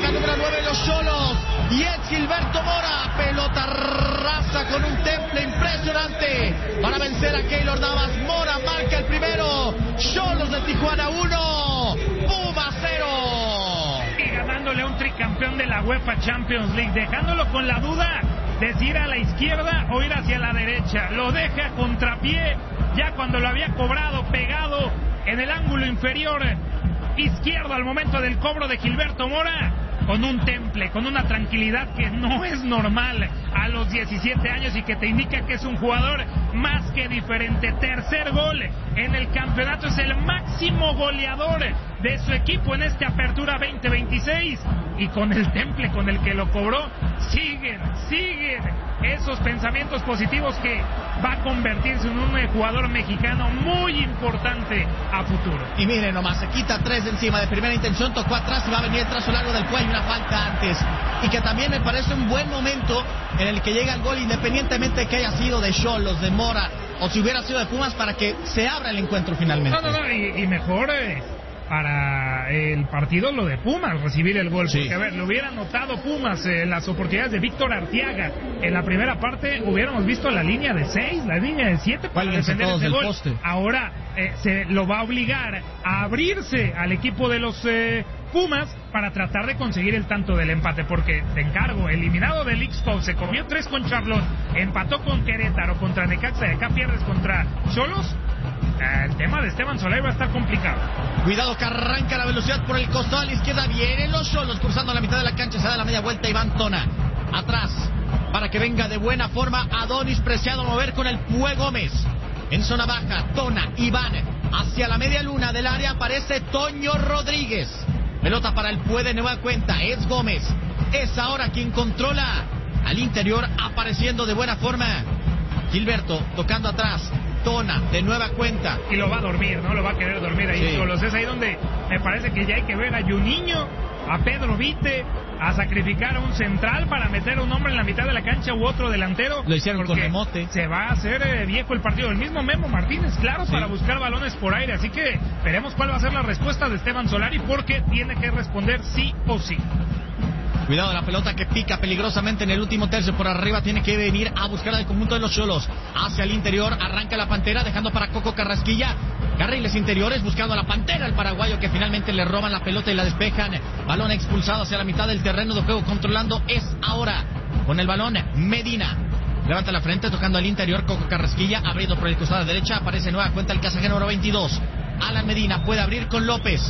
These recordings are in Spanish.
el número 9 los Xolos. Y es Gilberto Mora. Pelota rasa con un temple impresionante para vencer a Keylor Navas. Mora marca el primero. Xolos de Tijuana 1, Puma 0. Y ganándole a un tricampeón de la UEFA Champions League, dejándolo con la duda de si ir a la izquierda o ir hacia la derecha. Lo deja a contrapié, ya cuando lo había cobrado, pegado en el ángulo inferior izquierdo al momento del cobro de Gilberto Mora, con un temple, con una tranquilidad que no es normal a los 17 años y que te indica que es un jugador más que diferente. Tercer gol en el campeonato, es el máximo goleador de su equipo en esta apertura 2026, y con el temple con el que lo cobró, siguen esos pensamientos positivos que va a convertirse en un jugador mexicano muy importante a futuro. Y miren nomás, se quita 3 de encima de primera intención, tocó atrás y va a venir el trazo largo del cuello, una falta antes. Y que también me parece un buen momento en el que llega el gol, independientemente de que haya sido de Xolos, de Mora, o si hubiera sido de Pumas, para que se abra el encuentro finalmente. No, y mejor para el partido lo de Pumas, recibir el gol. Sí. Porque, a ver, lo hubiera notado Pumas en las oportunidades de Víctor Arteaga. En la primera parte hubiéramos visto la línea de 6, la línea de 7 para defender ese gol. Poste. Ahora se lo va a obligar a abrirse al equipo de los Pumas para tratar de conseguir el tanto del empate, porque te encargo, eliminado del Ixco, se comió 3 con Charlotte, empató con Querétaro, contra Necaxa, y acá pierdes contra Xolos. El tema de Esteban Solari va a estar complicado. Cuidado que arranca la velocidad por el costado a la izquierda. Vienen los Xolos cruzando la mitad de la cancha. Se da la media vuelta Iván Tona. Atrás, para que venga de buena forma Adonis Preciado a mover con el Pue Gómez. En zona baja, Tona, Iván. Hacia la media luna del área aparece Toño Rodríguez. Pelota para el Pue de nueva cuenta. Es Gómez. Es ahora quien controla al interior, apareciendo de buena forma Gilberto, tocando atrás. Tona, de nueva cuenta. Y lo va a dormir, ¿no? Lo va a querer dormir ahí. Sí. Es ahí donde me parece que ya hay que ver a Juninho, a Pedro Vite, a sacrificar a un central para meter a un hombre en la mitad de la cancha u otro delantero. Lo hicieron con remote. Se va a hacer viejo el partido. El mismo Memo Martínez, claro, sí, para buscar balones por aire. Así que veremos cuál va a ser la respuesta de Esteban Solari, porque tiene que responder sí o sí. Cuidado, la pelota que pica peligrosamente en el último tercio por arriba, tiene que venir a buscar al conjunto de los Xolos. Hacia el interior, arranca la Pantera, dejando para Coco Carrasquilla. Carriles interiores, buscando a la Pantera, el paraguayo, que finalmente le roban la pelota y la despejan. Balón expulsado hacia la mitad del terreno de juego, controlando es ahora con el balón Medina. Levanta la frente, tocando al interior, Coco Carrasquilla, abriendo por el costado derecha, aparece nueva cuenta el casaje número 22. Alan Medina puede abrir con López.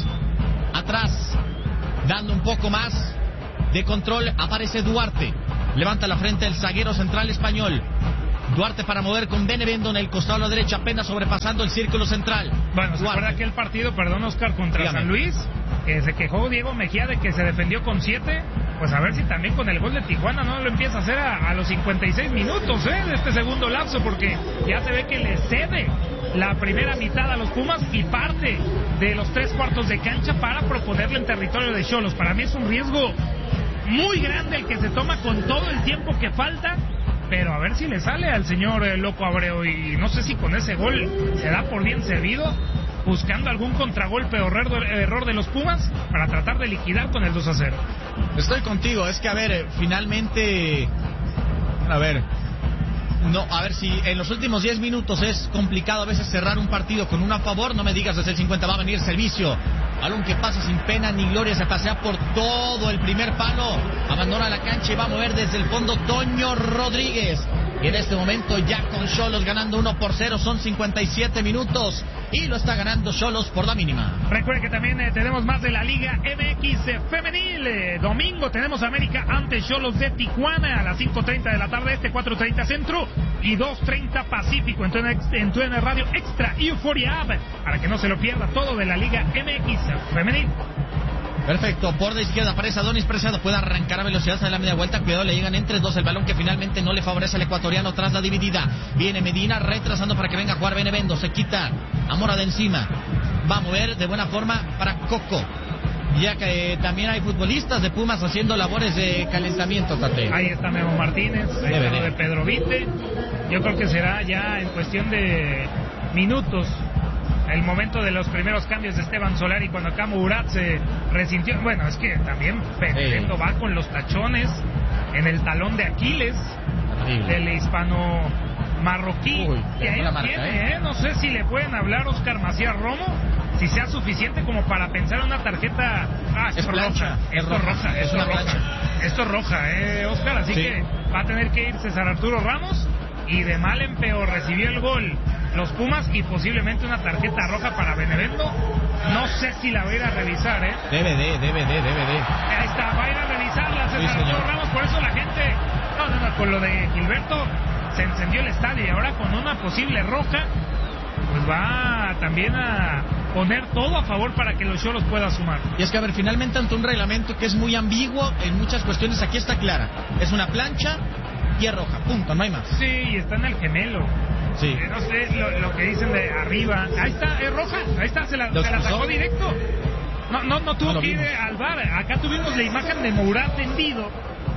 Atrás, dando un poco más de control, aparece Duarte. Levanta la frente el zaguero central español. Duarte para mover con Benevendo en el costado a la derecha, apenas sobrepasando el círculo central. Bueno, ¿se acuerda aquel partido, perdón Oscar, contra Dígame. San Luis? Que se quejó Diego Mejía de que se defendió con 7. Pues a ver si también con el gol de Tijuana no lo empieza a hacer a los 56 minutos de este segundo lapso, porque ya se ve que le cede la primera mitad a los Pumas y parte de los 3/4 de cancha para proponerle en territorio de Xolos. Para mí es un riesgo muy grande el que se toma con todo el tiempo que falta, pero a ver si le sale al señor Loco Abreu, y no sé si con ese gol se da por bien servido, buscando algún contragolpe o error de los Pumas para tratar de liquidar con el 2-0. Estoy contigo, es que a ver, finalmente, a ver si en los últimos 10 minutos es complicado a veces cerrar un partido con uno a favor. No me digas desde el 50 va a venir servicio, balón que pasa sin pena ni gloria, se pasea por todo el primer palo, abandona la cancha y va a mover desde el fondo Toño Rodríguez. Y en este momento ya con Xolos ganando 1-0, son 57 minutos y lo está ganando Xolos por la mínima. Recuerden que también tenemos más de la Liga MX femenil. Domingo tenemos América ante Xolos de Tijuana a las 5:30 de la tarde, 4:30 centro y 2:30 Pacífico. En tu Radio Extra y Euforia App, para que no se lo pierda todo de la Liga MX femenil. Perfecto, por la izquierda aparece Adonis Preciado, puede arrancar a velocidad hasta la media vuelta, cuidado, le llegan entre dos, el balón que finalmente no le favorece al ecuatoriano tras la dividida. Viene Medina retrasando para que venga a jugar Benevendo, se quita a Mora de encima, va a mover de buena forma para Coco, ya que también hay futbolistas de Pumas haciendo labores de calentamiento, Tate. Ahí está Memo Martínez, ahí está lo de Pedro Vite. Yo creo que será ya en cuestión de minutos el momento de los primeros cambios de Esteban Solari cuando acá Murat se resintió. Bueno, es que también Benevendo va con los tachones en el talón de Aquiles del hispano marroquí. Y ahí lo tiene, no sé si le pueden hablar Óscar Macías Romo, si sea suficiente como para pensar en una tarjeta. Esto es roja, Óscar, así que va a tener que ir César Arturo Ramos, y de mal en peor recibió el gol los Pumas y posiblemente una tarjeta roja para Benevendo. No sé si la va a ir a revisar, Debe. Ahí está, va a ir a revisarla César Arturo Ramos, por eso la gente, con lo de Gilberto se encendió el estadio, y ahora con una posible roja, pues va también a poner todo a favor para que los Xolos puedan sumar. Y es que, a ver, finalmente ante un reglamento que es muy ambiguo en muchas cuestiones, aquí está clara. Es una plancha y es roja, punto, no hay más. Sí, y está en el gemelo. Sí. No sé lo que dicen de arriba. Ahí está, es roja, ahí está, se la sacó directo. No tuvo que ir al VAR. Acá tuvimos la imagen de Mourad tendido,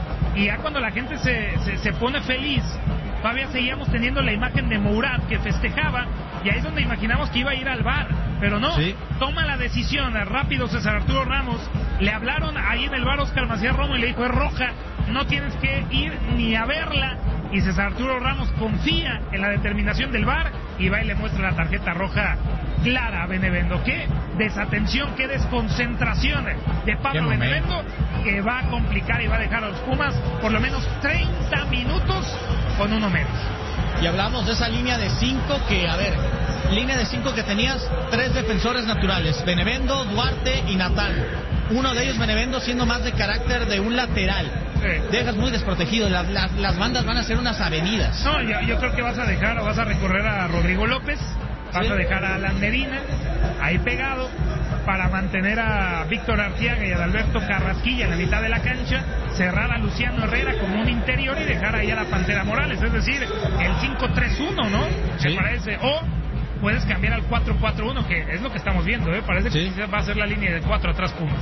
y ya cuando la gente se pone feliz, todavía seguíamos teniendo la imagen de Mourad que festejaba, y ahí es donde imaginamos que iba a ir al VAR, pero no, toma la decisión rápido César Arturo Ramos. Le hablaron ahí en el VAR Óscar Macías Romo y le dijo: es roja, no tienes que ir ni a verla. Y César Arturo Ramos confía en la determinación del VAR y va y le muestra la tarjeta roja clara a Benevendo. Qué desatención, qué desconcentración de Pablo Benevendo, que va a complicar y va a dejar a los Pumas por lo menos 30 minutos con uno menos. Y hablamos de esa línea de 5 que, a ver, línea de 5 que tenías 3 defensores naturales: Benevendo, Duarte y Natal. Uno de ellos, Benevendo, siendo más de carácter de un lateral. Dejas muy desprotegido, las bandas van a ser unas avenidas. No, yo creo que vas a recorrer a Rodrigo López, vas a dejar a Alan Medina ahí pegado para mantener a Víctor Arteaga y a Adalberto Carrasquilla en la mitad de la cancha, cerrar a Luciano Herrera como un interior y dejar ahí a la Pantera Morales, es decir, el 5-3-1, ¿no? ¿Te parece? O puedes cambiar al 4-4-1, que es lo que estamos viendo, parece que va a ser la línea de 4 atrás Pumas.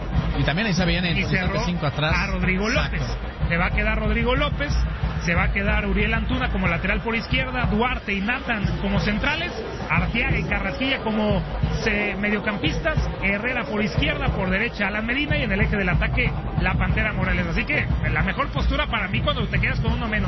Y también ahí se veían en el 5 atrás a Rodrigo López. Se va a quedar Rodrigo López, se va a quedar Uriel Antuna como lateral por izquierda, Duarte y Nathan como centrales, Arteaga y Carrasquilla como mediocampistas, Herrera por izquierda, por derecha Alan Medina, y en el eje del ataque la Pantera Morales. Así que la mejor postura para mí cuando te quedas con uno menos,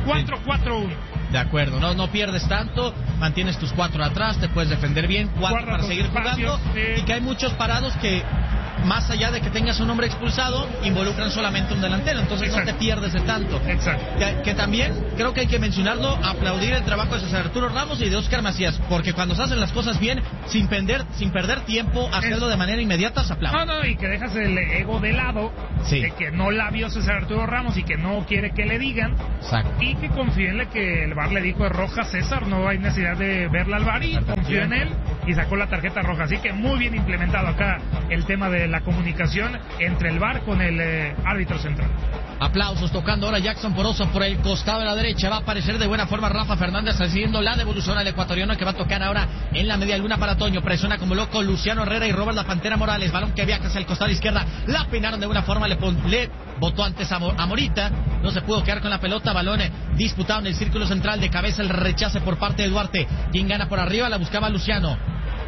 4-4-1. De acuerdo, no pierdes tanto, mantienes tus 4 atrás, te puedes defender bien, 4 para seguir jugando, y que hay muchos parados que, más allá de que tengas un hombre expulsado, involucran solamente un delantero, entonces no te pierdes de tanto. Exacto. Que también creo que hay que mencionarlo, aplaudir el trabajo de César Arturo Ramos y de Óscar Macías, porque cuando se hacen las cosas bien, sin perder tiempo, hacerlo de manera inmediata, se aplaude. No, y que dejas el ego de lado, de que no la vio César Arturo Ramos y que no quiere que le digan. Exacto. Y que confíe en que el VAR le dijo es roja, César, no hay necesidad de verla al VAR, y confió en él y sacó la tarjeta roja. Así que muy bien implementado acá el tema de la comunicación entre el VAR con el árbitro central. Aplausos, tocando ahora Jackson Poroso por el costado de la derecha. Va a aparecer de buena forma Rafa Fernández haciendo la devolución al ecuatoriano, que va a tocar ahora en la media luna para Toño. Presiona como loco Luciano Herrera y roba la Pantera Morales. Balón que viaja hacia el costado izquierda. La peinaron de buena forma, le botó antes a Morita. No se pudo quedar con la pelota. Balón disputado en el círculo central. De cabeza el rechace por parte de Duarte. Quien gana por arriba, la buscaba Luciano.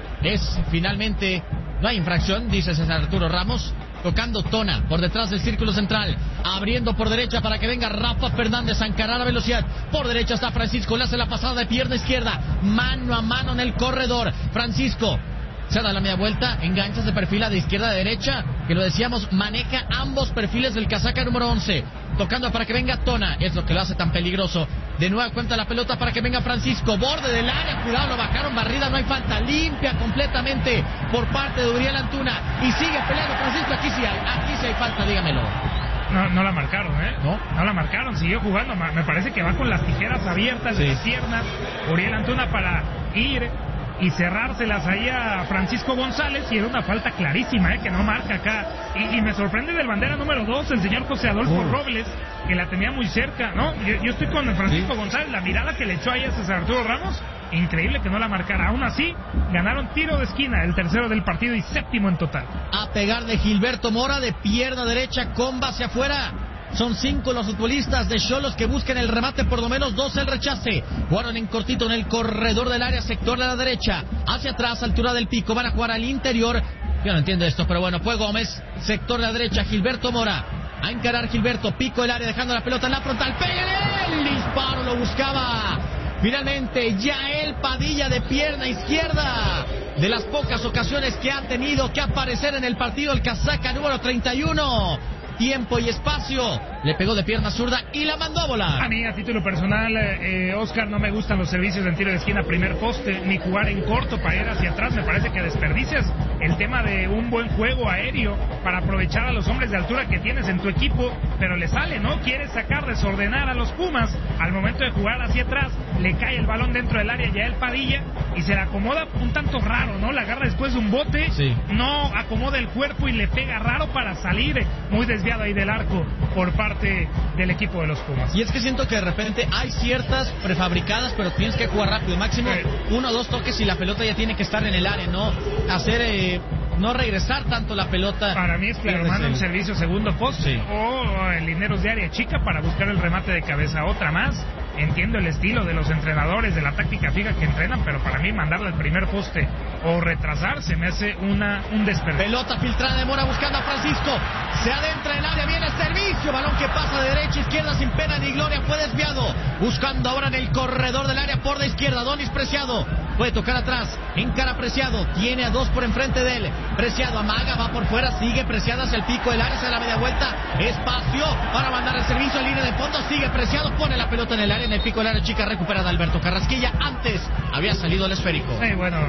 Es finalmente... No hay infracción, dice César Arturo Ramos. Tocando Tona por detrás del círculo central, abriendo por derecha para que venga Rafa Fernández a encarar a velocidad. Por derecha está Francisco, le hace la pasada de pierna izquierda, mano a mano en el corredor. Francisco se da la media vuelta, engancha, se perfila de izquierda a derecha, que lo decíamos, maneja ambos perfiles del casaca número 11. Tocando para que venga Tona, es lo que lo hace tan peligroso. De nueva cuenta la pelota para que venga Francisco, borde del área, cuidado, lo bajaron, barrida, no hay falta, limpia completamente por parte de Uriel Antuna, y sigue peleando Francisco. Aquí sí hay falta, dígamelo. No la marcaron, No la marcaron, siguió jugando. Me parece que va con las tijeras abiertas de las piernas Uriel Antuna para ir y cerrárselas ahí a Francisco González, y era una falta clarísima, que no marca acá. Y me sorprende del bandera número 2, el señor José Adolfo Robles, que la tenía muy cerca, ¿no? Yo estoy con Francisco González, la mirada que le echó ahí a César Arturo Ramos, increíble que no la marcara. Aún así, ganaron tiro de esquina, el tercero del partido y séptimo en total. A pegar de Gilberto Mora, de pierna derecha, comba hacia afuera. Son 5 los futbolistas de Xolos que buscan el remate, por lo menos 2 el rechace. Jugaron en cortito en el corredor del área, sector de la derecha. Hacia atrás, altura del pico, van a jugar al interior. Yo no entiendo esto, pero bueno, fue Gómez, sector de la derecha, Gilberto Mora. A encarar Gilberto, pico el área, dejando la pelota en la frontal. ¡Pégale! El disparo lo buscaba. Finalmente, Yael Padilla de pierna izquierda. De las pocas ocasiones que ha tenido que aparecer en el partido, el casaca número 31. Tiempo y espacio. Le pegó de pierna zurda y la mandó a volar. A mí, a título personal, Oscar, no me gustan los servicios en tiro de esquina primer poste, ni jugar en corto para ir hacia atrás. Me parece que desperdicias el tema de un buen juego aéreo para aprovechar a los hombres de altura que tienes en tu equipo, pero le sale, ¿no? Quieres sacar, desordenar a los Pumas. Al momento de jugar hacia atrás, le cae el balón dentro del área ya el Padilla y se le acomoda un tanto raro, ¿no? La agarra después de un bote, sí. No acomoda el cuerpo y le pega raro para salir muy desviado ahí del arco por parte del equipo de los Pumas. Y es que siento que de repente hay ciertas prefabricadas, pero tienes que jugar rápido, máximo 1 o 2 toques y la pelota ya tiene que estar en el área, no hacer no regresar tanto la pelota. Para mí es que le manda un servicio segundo poste, sí. O en lineros de área chica para buscar el remate de cabeza. Otra más. Entiendo el estilo de los entrenadores, de la táctica fija que entrenan, pero para mí mandarle al primer poste o retrasarse me hace un desperdicio. Pelota filtrada de Mora buscando a Francisco. Se adentra el área, viene el servicio. Balón que pasa de derecha a izquierda sin pena ni gloria. Fue desviado. Buscando ahora en el corredor del área por la izquierda. Donis Preciado. Puede tocar atrás. Encara Preciado. Tiene a 2 por enfrente de él. Preciado amaga, va por fuera. Sigue Preciado hacia el pico del área. Hacia la media vuelta. Espacio para mandar el servicio en línea de fondo. Sigue Preciado. Pone la pelota en el área. En el pico del área chica recuperada Alberto Carrasquilla. Antes había salido el esférico. Bueno,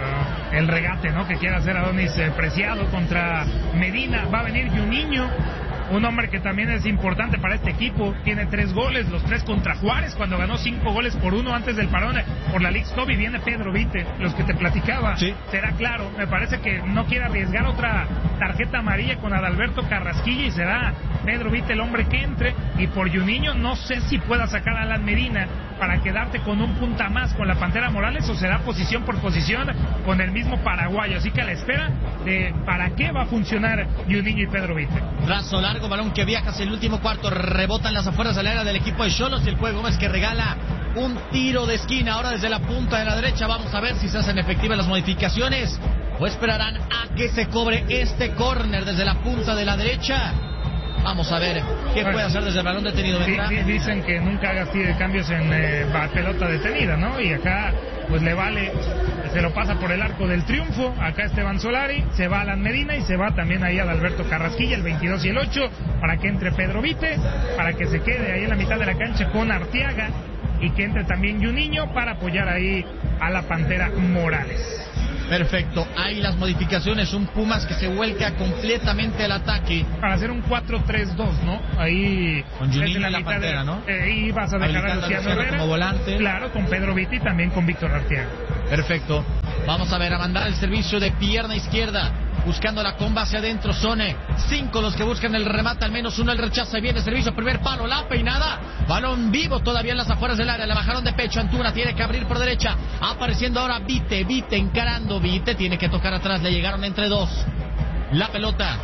el regate, ¿no? Que quiere hacer Adonis Preciado contra Medina. Va a venir Juninho, un hombre que también es importante para este equipo. Tiene 3 goles, los 3 contra Juárez, cuando ganó 5-1 antes del parón por la Leagues Cup. Y viene Pedro Vite, los que te platicaba. Sí. Será claro, me parece que no quiere arriesgar otra tarjeta amarilla con Adalberto Carrasquilla y será Pedro Vite el hombre que entre. Y por Juninho no sé si pueda sacar a Alan Medina para quedarte con un punta más con la Pantera Morales, o será posición por posición con el mismo paraguayo. Así que a la espera de para qué va a funcionar Juninho y Pedro Vite. Trazo largo, balón que viaja hacia el último cuarto, rebota en las afueras del área del equipo de Xolos y el juego Gómez que regala un tiro de esquina ahora desde la punta de la derecha. Vamos a ver si se hacen efectivas las modificaciones o esperarán a que se cobre este córner desde la punta de la derecha. Vamos a ver qué puede hacer desde el balón detenido. Dicen que nunca hagas cambios en pelota detenida, ¿no? Y acá pues le vale, se lo pasa por el arco del triunfo. Acá Esteban Solari, se va Alan Medina y se va también ahí Adalberto Carrasquilla, el 22 y el 8, para que entre Pedro Vite, para que se quede ahí en la mitad de la cancha con Arteaga y que entre también Juninho para apoyar ahí a la Pantera Morales. Perfecto, hay las modificaciones, un Pumas que se vuelca completamente al ataque. Para hacer un 4-3-2, ¿no? Ahí con Juninho en la Pantera, ¿no? Y vas a dejar a Luciano Herrera como volante. Claro, con Pedro Vite y también con Víctor Arteaga. Perfecto, vamos a ver, a mandar el servicio de pierna izquierda. Buscando la comba hacia adentro, son 5 los que buscan el remate, al menos 1 el rechazo. Y viene el servicio, primer palo, la peinada. Balón vivo todavía en las afueras del área. Le bajaron de pecho, Antuna tiene que abrir por derecha. Apareciendo ahora Vite encarando. Vite tiene que tocar atrás, le llegaron entre 2. La pelota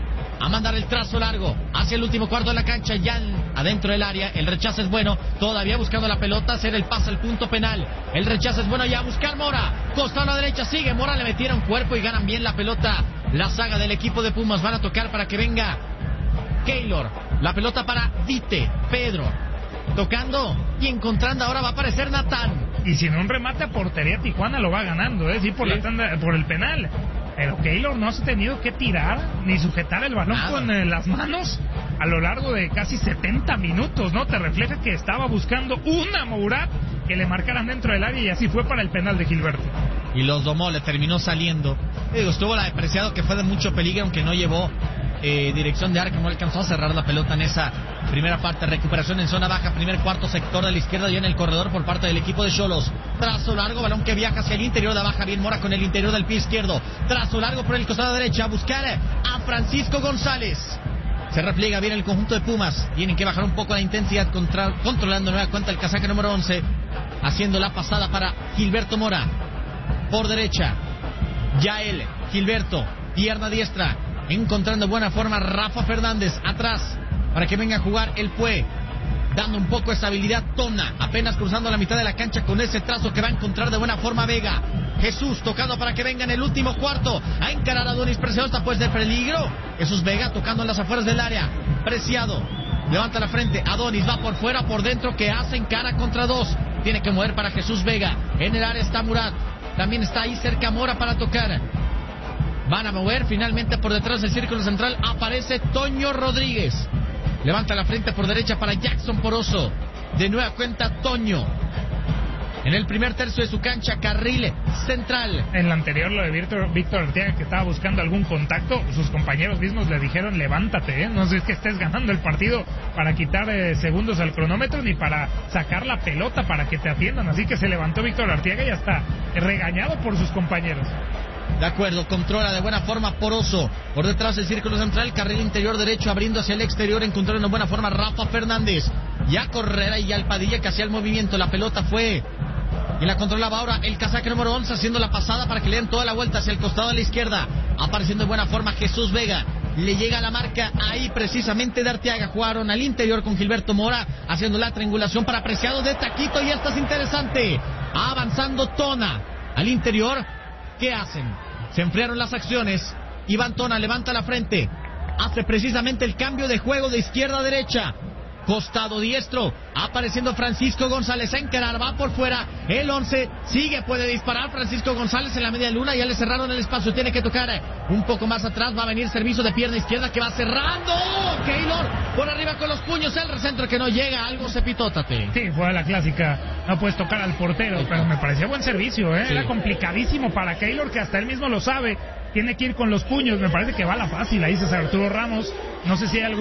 a mandar el trazo largo hacia el último cuarto de la cancha, ya adentro del área. El rechazo es bueno, todavía buscando la pelota, hacer el pase al punto penal. El rechazo es bueno, ya a buscar Mora, costado a la derecha, sigue Mora, le metieron cuerpo y ganan bien la pelota. La saga del equipo de Pumas, van a tocar para que venga Keylor. La pelota para Vite, Pedro tocando y encontrando, ahora va a aparecer Natán. Y si no un remate a portería, Tijuana lo va ganando, sí, por la tanda, por el penal. Pero Keylor no se ha tenido que tirar ni sujetar el balón con las manos a lo largo de casi 70 minutos, ¿no? Te refleja que estaba buscando una Mourat que le marcaran dentro del área y así fue para el penal de Gilberto. Y los domó, le terminó saliendo. Estuvo la de Preciado, que fue de mucho peligro, aunque no llevó dirección de arco, no alcanzó a cerrar la pelota en esa primera parte. Recuperación en zona baja, primer cuarto, sector de la izquierda y en el corredor por parte del equipo de Xolos. Trazo largo, balón que viaja hacia el interior de baja, bien Mora con el interior del pie izquierdo. Trazo largo por el costado derecha, a buscar a Francisco González. Se repliega bien el conjunto de Pumas. Tienen que bajar un poco la intensidad, controlando nueva cuenta el casaca número 11, haciendo la pasada para Gilberto Mora por derecha. Yael, Gilberto, pierna diestra, encontrando buena forma Rafa Fernández, atrás para que venga a jugar el Pue. Dando un poco de estabilidad Tona, apenas cruzando la mitad de la cancha con ese trazo que va a encontrar de buena forma Vega. Jesús tocando para que venga en el último cuarto a encarar a Adonis Preciado, está pues de peligro. Jesús Vega tocando en las afueras del área. Preciado levanta la frente, Adonis va por fuera, por dentro, que hace encara contra dos. Tiene que mover para Jesús Vega. En el área está Murat, también está ahí cerca Mora para tocar. Van a mover finalmente por detrás del círculo central, aparece Toño Rodríguez. Levanta la frente por derecha para Jackson Poroso. De nueva cuenta Toño. En el primer tercio de su cancha, carril central. En la anterior, lo de Víctor Arteaga, que estaba buscando algún contacto, sus compañeros mismos le dijeron: levántate, no es que estés ganando el partido para quitar segundos al cronómetro, ni para sacar la pelota para que te atiendan. Así que se levantó Víctor Arteaga y hasta regañado por sus compañeros. De acuerdo, controla de buena forma Poroso. Por detrás del círculo central, carril interior derecho, abriendo hacia el exterior, encontraron en buena forma Rafa Fernández. Ya Correra y Alpadilla que hacía el movimiento, la pelota fue... y la controlaba ahora el casaque número 11, haciendo la pasada para que le den toda la vuelta hacia el costado de la izquierda. Apareciendo de buena forma Jesús Vega. Le llega la marca ahí precisamente de Arteaga. Jugaron al interior con Gilberto Mora, haciendo la triangulación para Preciado de taquito, y esta es interesante. Avanzando Tona al interior. ¿Qué hacen? Se enfriaron las acciones. Iván Tona levanta la frente. Hace precisamente el cambio de juego de izquierda a derecha. Costado diestro, apareciendo Francisco González a encarar, va por fuera, el 11, sigue, puede disparar Francisco González en la media luna, ya le cerraron el espacio, tiene que tocar un poco más atrás, va a venir servicio de pierna izquierda que va cerrando, Keylor, por arriba con los puños, el recentro que no llega, algo se pitó, Tate. Sí, fue la clásica, no puedes tocar al portero, pero me parecía buen servicio, sí. Era complicadísimo para Keylor, que hasta él mismo lo sabe. Tiene que ir con los puños, me parece que va a la fácil, ahí César Arturo Ramos, no sé si hay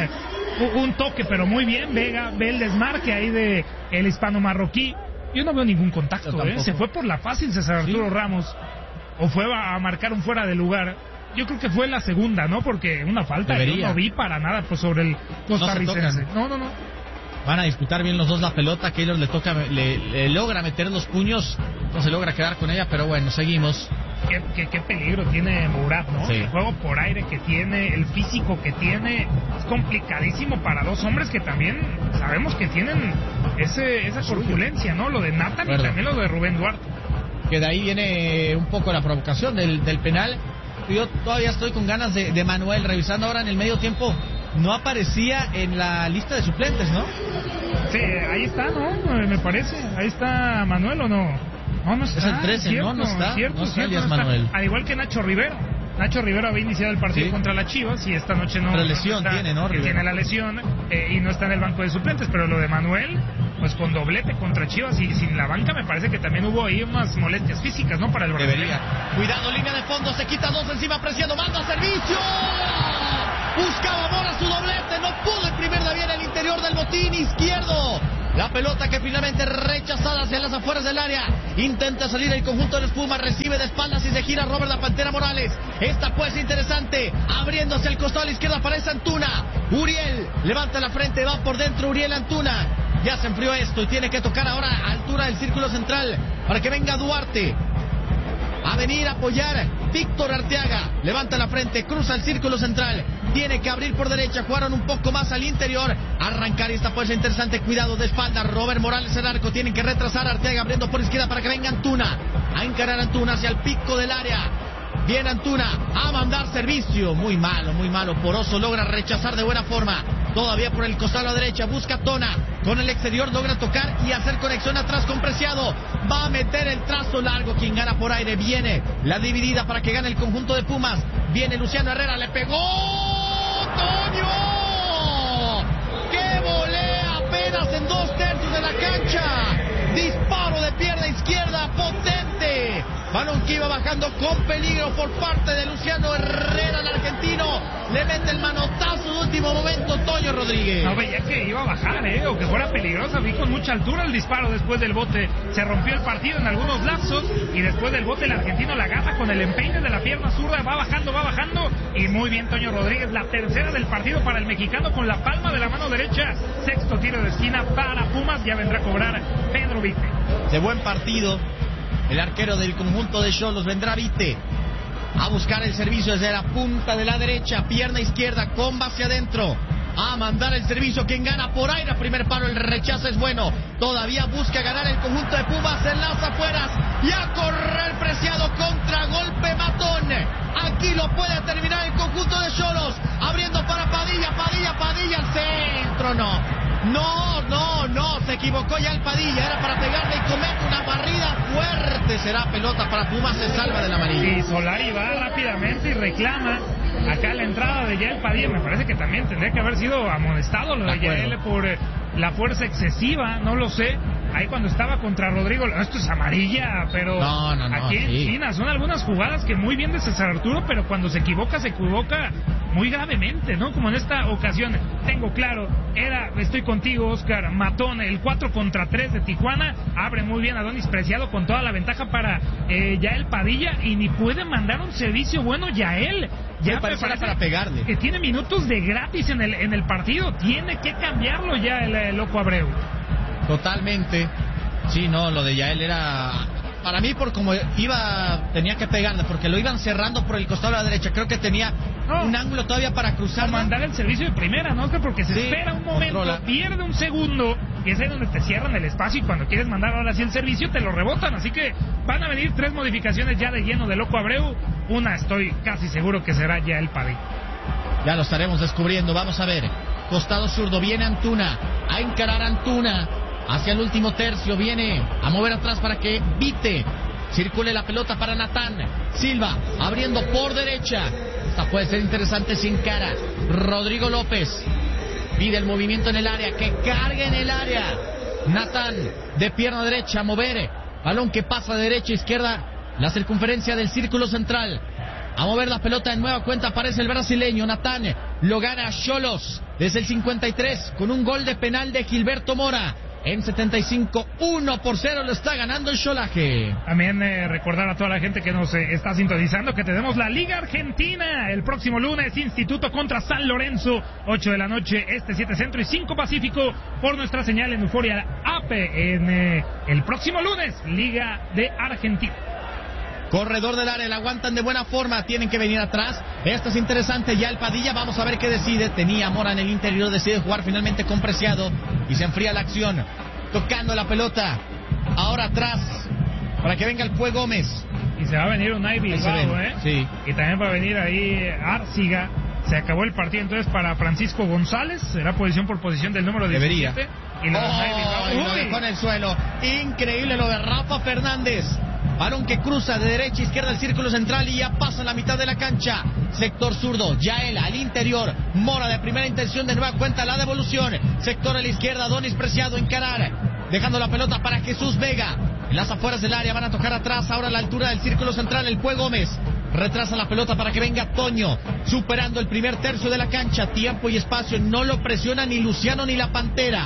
un toque, pero muy bien, Vega ve el desmarque ahí de el hispano marroquí. Yo no veo ningún contacto, se fue por la fácil César Arturo Ramos, o fue a marcar un fuera de lugar. Yo creo que fue la segunda, ¿no? Porque una falta yo no vi para nada pues sobre el costarricense. No. Van a disputar bien los dos la pelota, Keylor le logra meter los puños, no se logra quedar con ella, pero bueno, seguimos. Qué peligro tiene Murat, ¿no? Sí. El juego por aire que tiene, el físico que tiene, es complicadísimo para dos hombres que también sabemos que tienen esa corpulencia, ¿no? Lo de Nathan y también lo de Rubén Duarte. Que de ahí viene un poco la provocación del penal. Yo todavía estoy con ganas de Manuel, revisando ahora en el medio tiempo, no aparecía en la lista de suplentes, ¿no? Sí, ahí está, ¿no? Me parece, ahí está Manuel, ¿o no? No está. Es el 13, cierto, no está. Cierto, Manuel. Al igual que Nacho Rivero. Nacho Rivero había iniciado el partido contra las Chivas y esta noche no. Pero lesión tiene, ¿no? Tiene la lesión y no está en el banco de suplentes. Pero lo de Manuel, pues con doblete contra Chivas y sin la banca, me parece que también hubo ahí unas molestias físicas, ¿no? Para el brasileño. Cuidado, línea de fondo, se quita dos encima, Preciado, manda servicio. Buscaba Mora su doblete, no pudo imprimir de bien el interior del botín izquierdo. La pelota que finalmente rechazada hacia las afueras del área. Intenta salir el conjunto de los Pumas, recibe de espaldas y se gira Robert La Pantera Morales. Esta pues interesante, abriéndose el costado a la izquierda, aparece Antuna. Uriel levanta la frente, va por dentro Uriel Antuna. Ya se enfrió esto y tiene que tocar ahora a altura del círculo central para que venga Duarte a venir a apoyar. Víctor Arteaga levanta la frente, cruza el círculo central, tiene que abrir por derecha, jugaron un poco más al interior, arrancar y esta puede ser interesante, cuidado de espalda, Robert Morales el arco, tienen que retrasar a Arteaga abriendo por izquierda para que venga Antuna, a encarar Antuna hacia el pico del área. Viene Antuna a mandar servicio, muy malo, Poroso logra rechazar de buena forma, todavía por el costado a la derecha, busca Tona, con el exterior logra tocar y hacer conexión atrás con Preciado, va a meter el trazo largo, quien gana por aire, viene la dividida para que gane el conjunto de Pumas, viene Luciano Herrera, le pegó Toño, que volea apenas en 2/3 de la cancha, disparo de pierna izquierda potente, balón que iba bajando con peligro por parte de Luciano Herrera, el argentino, le mete el manotazo de último momento Toño Rodríguez. No veía que iba a bajar, o que fuera peligrosa, vi con mucha altura el disparo después del bote, se rompió el partido en algunos lapsos y después del bote el argentino la agarra con el empeine de la pierna zurda, va bajando y muy bien Toño Rodríguez, la tercera del partido para el mexicano con la palma de la mano derecha, sexto tiro de esquina para Pumas, ya vendrá a cobrar Pedro Vite. De buen partido. El arquero del conjunto de Xolos, vendrá Vite a buscar el servicio desde la punta de la derecha, pierna izquierda, comba hacia adentro. a mandar el servicio. Quien gana por aire, primer palo, el rechazo es bueno. Todavía busca ganar el conjunto de Pumas en las afueras. Y a correr Preciado, contragolpe matón. Aquí lo puede terminar el conjunto de Xolos. Abriendo para Padilla, al centro, no, se equivocó ya el Padilla, era para pegarle y comete una barrida fuerte, será pelota para Pumas, se salva del amarillo. Y Solari va rápidamente y reclama acá la entrada de Yael Padilla. Me parece que también tendría que haber sido amonestado lo de Yael por la fuerza excesiva, no lo sé. Ahí cuando estaba contra Rodrigo, esto es amarilla, pero no, aquí en China son algunas jugadas que muy bien de César Arturo, pero cuando se equivoca muy gravemente, ¿no? Como en esta ocasión, tengo claro, estoy contigo, Oscar, matón, el 4 contra 3 de Tijuana, abre muy bien a Adonis Preciado con toda la ventaja para Yael Padilla, y ni puede mandar un servicio bueno Yael. Ya parece para pegarle. Que tiene minutos de gratis en el partido, tiene que cambiarlo ya el loco Abreu. Totalmente. Sí, no, lo de Yael era... Para mí, por como tenía que pegarle, porque lo iban cerrando por el costado de la derecha. Creo que tenía un ángulo todavía para cruzar. Mandar el servicio de primera, ¿no? Porque se espera un momento, pierde un segundo, y es ahí donde te cierran el espacio, y cuando quieres mandar ahora sí el servicio, te lo rebotan. Así que van a venir 3 modificaciones ya de lleno de loco Abreu. Una estoy casi seguro que será ya el Padilla. Ya lo estaremos descubriendo, vamos a ver. Costado zurdo, viene Antuna, a encarar Antuna. Hacia el último tercio, viene a mover atrás para que Vite circule la pelota para Natán Silva, abriendo por derecha. Esta puede ser interesante sin cara. Rodrigo López pide el movimiento en el área, que cargue en el área. Natán de pierna derecha, a mover. Balón que pasa de derecha a izquierda, la circunferencia del círculo central. A mover la pelota en nueva cuenta aparece el brasileño. Natán lo gana Xolos desde el 53 con un gol de penal de Gilberto Mora. En 75, 1-0 lo está ganando el Xolaje. También recordar a toda la gente que nos está sintonizando que tenemos la Liga Argentina el próximo lunes, Instituto contra San Lorenzo, 8 de la noche, 7 Centro y 5 Pacífico, por nuestra señal en Euforia AP en el próximo lunes, Liga de Argentina. Corredor del área, la aguantan de buena forma, tienen que venir atrás. Esto es interesante, ya el Padilla, vamos a ver qué decide. Tenía Mora en el interior, decide jugar finalmente con Preciado y se enfría la acción. Tocando la pelota, ahora atrás, para que venga el Pue Gómez. Y se va a venir Unai Bilbao, Sí. Y también va a venir ahí Arciga. Se acabó el partido entonces para Francisco González, será posición por posición del número 17. Debería. Y lo dejó en el suelo. Increíble lo de Rafa Fernández. Balón que cruza de derecha a izquierda el círculo central y ya pasa la mitad de la cancha. Sector zurdo, Yael al interior. Mora de primera intención, de nueva cuenta la devolución. Sector a la izquierda, Adonis Preciado encarar. Dejando la pelota para Jesús Vega. En las afueras del área van a tocar atrás, ahora a la altura del círculo central el Pue Gómez. Retrasa la pelota para que venga Toño, superando el primer tercio de la cancha. Tiempo y espacio, no lo presiona ni Luciano ni la Pantera.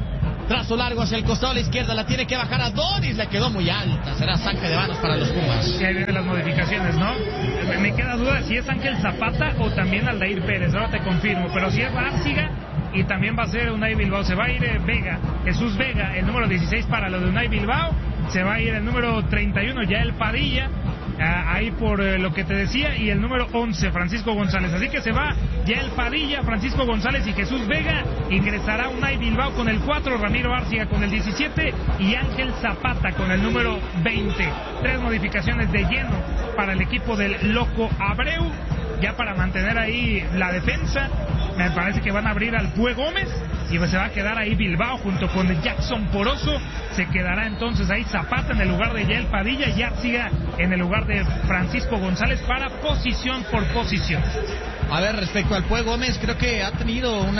Trazo largo hacia el costado a la izquierda, la tiene que bajar Adonis, le quedó muy alta, será saque de manos para los Pumas. Y ahí vienen las modificaciones, ¿no? Me queda duda si es Ángel Zapata o también Aldair Pérez, ahora te confirmo, pero si es Arciga y también va a ser Unai Bilbao, se va a ir Vega, Jesús Vega, el número 16 para lo de Unai Bilbao, se va a ir el número 31, ya el Padilla, ahí por lo que te decía, y el número 11, Francisco González. Así que se va ya el Padilla, Francisco González y Jesús Vega. Ingresará Unai Bilbao con el 4, Ramiro Arciga con el 17 y Ángel Zapata con el número 20. 3 modificaciones de lleno para el equipo del Loco Abreu, ya para mantener ahí la defensa. Me parece que van a abrir al Pue Gómez y se va a quedar ahí Bilbao junto con Jackson Poroso. Se quedará entonces ahí Zapata en el lugar de Yael Padilla y Arciga en el lugar de Francisco González para posición por posición. A ver, respecto al Pue Gómez, creo que ha tenido un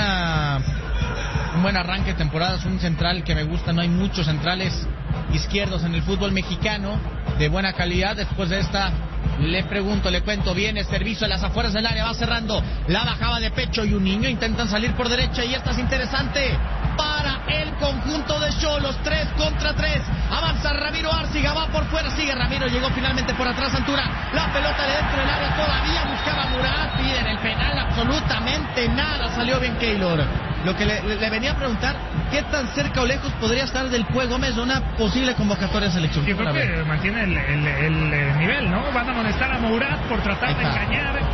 buen arranque de temporada. Es un central que me gusta, no hay muchos centrales izquierdos en el fútbol mexicano de buena calidad. Después de esta, le pregunto, le cuento, viene servicio a las afueras del área, va cerrando, la bajaba de pecho y un niño, intentan salir por derecha y esta es interesante para el conjunto de Xolos, 3 contra 3, avanza Ramiro Arciga, va por fuera, sigue Ramiro, llegó finalmente por atrás Antuna, la pelota de dentro del área todavía buscaba Murat, piden el penal, absolutamente nada, salió bien Keylor. Lo que le venía a preguntar, ¿qué tan cerca o lejos podría estar del Pue Gómez de una posible convocatoria de selección? Yo creo que mantiene el nivel, ¿no? Van a amonestar a Murat por tratar de engañar.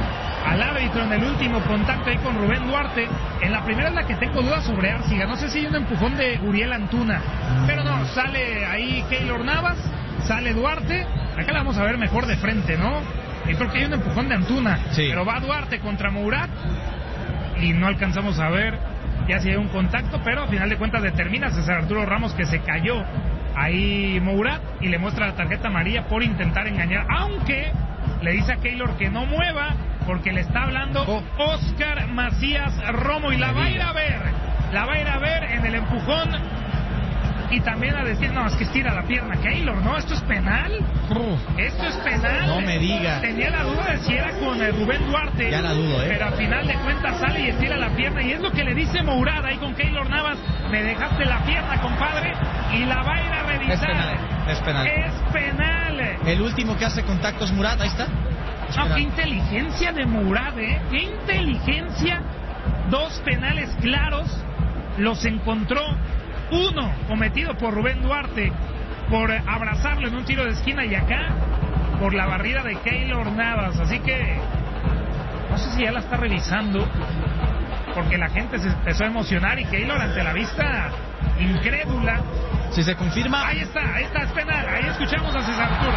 al árbitro en el último contacto ahí con Rubén Duarte. En la primera es la que tengo dudas sobre Arciga. No sé si hay un empujón de Uriel Antuna, pero no, sale ahí Keylor Navas, sale Duarte. Acá la vamos a ver mejor de frente, ¿no? Y creo que hay un empujón de Antuna, sí. Pero va Duarte contra Mourad y no alcanzamos a ver ya si hay un contacto, pero a final de cuentas determina César Arturo Ramos que se cayó ahí Mourad y le muestra la tarjeta amarilla por intentar engañar, aunque le dice a Keylor que no mueva porque le está hablando Óscar Macías Romo y la va a ir a ver en el empujón. Y también a decir, no, es que estira la pierna Keylor, ¿no? ¿Esto es penal? ¿Esto es penal? No me diga. Tenía la duda de si era con Rubén Duarte. Ya la dudo, Pero al final de cuentas sale y estira la pierna. Y es lo que le dice Mourad ahí con Keylor Navas. Me dejaste la pierna, compadre. Y la va a ir a revisar. Es penal. Es penal. El último que hace contactos Mourad, ahí está. Qué inteligencia de Mourad, ¿eh? Qué inteligencia. 2 penales claros. Los encontró. Uno cometido por Rubén Duarte por abrazarlo en un tiro de esquina y acá por la barrida de Keylor Navas. Así que no sé si ya la está revisando porque la gente se empezó a emocionar y Keylor ante la vista incrédula. Si se confirma, ahí está, es penal. Ahí escuchamos a César Arturo.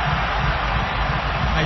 Ahí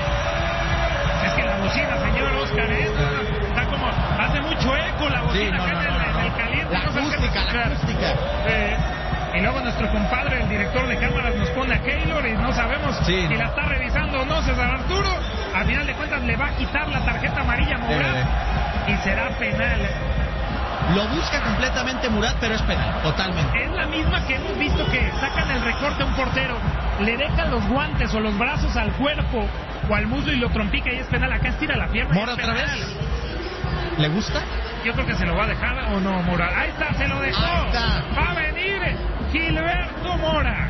está. Es que la bocina, señor Oscar, está como, hace mucho eco la bocina acá en el caliente. La acústica. Y luego nuestro compadre, el director de cámaras, nos pone a Keylor y no sabemos si la está revisando o no César Arturo. A final de cuentas le va a quitar la tarjeta amarilla a Mourad y será penal. Lo busca completamente Mourad, pero es penal, totalmente. Es la misma que hemos visto que sacan el recorte a un portero, le dejan los guantes o los brazos al cuerpo o al muslo y lo trompica y es penal. Acá estira la pierna. ¿Mora otra vez? ¿Le gusta? Yo creo que se lo va a dejar o no, Mora. Ahí está, se lo dejó. Va a venir Gilberto Mora.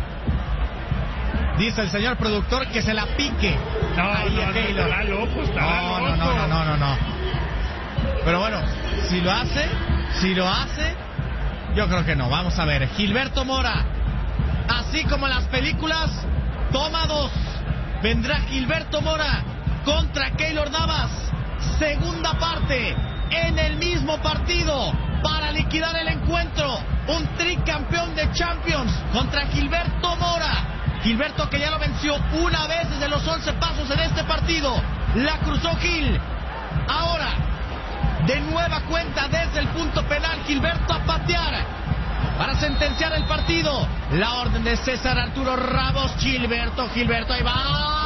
Dice el señor productor que se la pique. No, estará loco, No. Pero bueno, si lo hace, yo creo que no. Vamos a ver, Gilberto Mora. Así como en las películas, toma 2. Vendrá Gilberto Mora contra Keylor Navas. Segunda parte. En el mismo partido para liquidar el encuentro, un tricampeón de Champions contra Gilberto Mora. Gilberto que ya lo venció una vez desde los 11 pasos en este partido. La cruzó Gil. Ahora, de nueva cuenta desde el punto penal, Gilberto a patear para sentenciar el partido. La orden de César Arturo Ramos. Gilberto, ahí va.